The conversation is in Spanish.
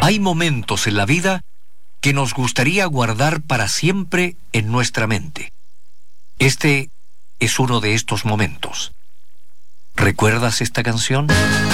Hay momentos en la vida que nos gustaría guardar para siempre en nuestra mente. Este es uno de estos momentos. ¿Recuerdas esta canción?